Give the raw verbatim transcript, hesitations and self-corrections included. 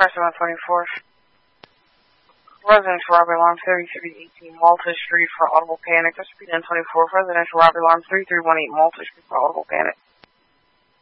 Press one twenty-four. Residential robbery alarm thirty-three eighteen Malta Street for audible panic. That's P N twenty-four. Residential robbery alarm three three one eight Malta Street for audible panic.